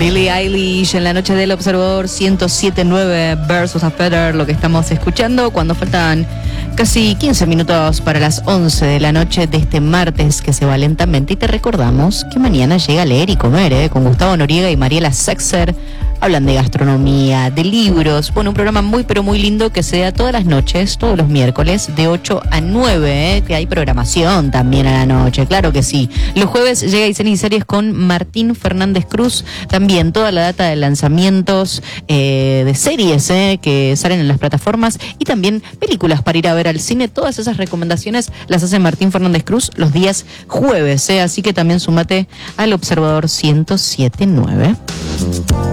Billie Eilish en la noche del Observador 107.9 Birds of a Feather, lo que estamos escuchando cuando faltan casi 15 minutos para las 11 de la noche de este martes que se va lentamente. Y te recordamos que mañana llega Leer y Comer, con Gustavo Noriega y Mariela Sexer. Hablan de gastronomía, de libros. Bueno, un programa muy pero muy lindo que se da todas las noches, todos los miércoles, de 8 a 9, que hay programación también a la noche, claro que sí. Los jueves llega Escena y Series con Martín Fernández Cruz. También toda la data de lanzamientos de series que salen en las plataformas y también películas para ir a ver al cine. Todas esas recomendaciones las hace Martín Fernández Cruz los días jueves, así que también sumate al Observador 107.9.